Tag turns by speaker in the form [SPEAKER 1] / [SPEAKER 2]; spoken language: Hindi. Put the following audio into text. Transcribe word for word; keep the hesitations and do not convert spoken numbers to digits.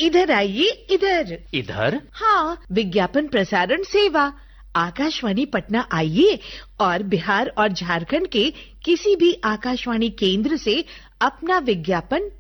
[SPEAKER 1] इधर आइए, इधर।
[SPEAKER 2] इधर?
[SPEAKER 1] हाँ, विज्ञापन प्रसारण सेवा। आकाशवाणी पटना आइए और बिहार और झारखंड के किसी भी आकाशवाणी केंद्र से अपना विज्ञापन